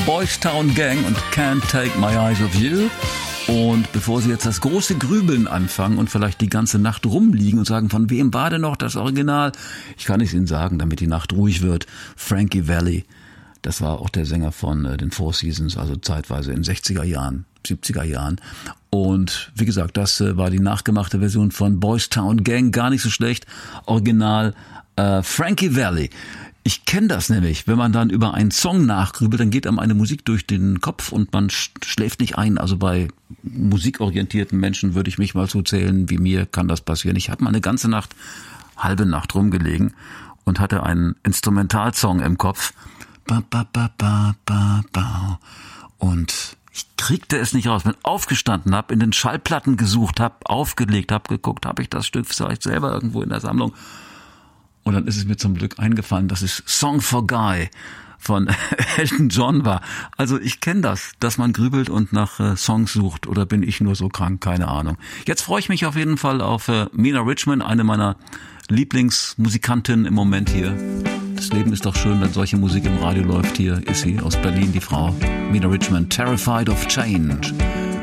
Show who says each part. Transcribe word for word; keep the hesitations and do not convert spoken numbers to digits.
Speaker 1: Boys Town Gang und Can't Take My Eyes Off You. Und bevor Sie jetzt das große Grübeln anfangen und vielleicht die ganze Nacht rumliegen und sagen, von wem war denn noch das Original? Ich kann es Ihnen sagen, damit die Nacht ruhig wird. Frankie Valli, das war auch der Sänger von äh, den Four Seasons, also zeitweise in den sechziger Jahren, siebziger Jahren. Und wie gesagt, das äh, war die nachgemachte Version von Boys Town Gang, gar nicht so schlecht. Original äh, Frankie Valli. Ich kenne das nämlich, wenn man dann über einen Song nachgrübelt, dann geht einem eine Musik durch den Kopf und man sch- schläft nicht ein. Also bei musikorientierten Menschen würde ich mich mal so zählen, wie mir kann das passieren. Ich habe mal eine ganze Nacht, halbe Nacht rumgelegen und hatte einen Instrumentalsong im Kopf. Ba, ba, ba, ba, ba, ba. Und ich kriegte es nicht raus. Bin aufgestanden, habe in den Schallplatten gesucht, habe aufgelegt, habe geguckt, habe ich das Stück vielleicht selber irgendwo in der Sammlung. Und dann ist es mir zum Glück eingefallen, dass es Song for Guy von Elton John war. Also ich kenne das, dass man grübelt und nach äh, Songs sucht. Oder bin ich nur so krank? Keine Ahnung. Jetzt freue ich mich auf jeden Fall auf äh, Mina Richmond, eine meiner Lieblingsmusikantinnen im Moment hier. Das Leben ist doch schön, wenn solche Musik im Radio läuft. Hier ist sie aus Berlin, die Frau Mina Richmond. Terrified of Change.